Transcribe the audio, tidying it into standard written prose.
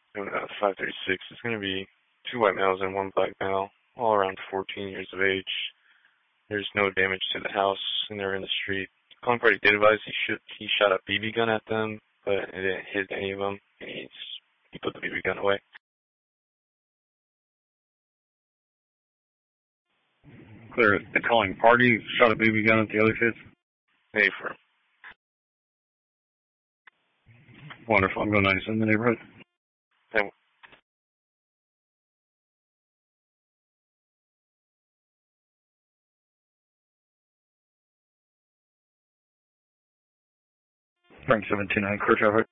536. It's going to be two white males and one black male, all around 14 years of age. There's no damage to the house, and they're in the street. Calling party did advise he shot a BB gun at them, but it didn't hit any of them. He put the BB gun away. Clear. The calling party shot a BB gun at the other kids? Hey, for Wonderful. I'm going 97 in the neighborhood. hey, Frank 729, clear traffic.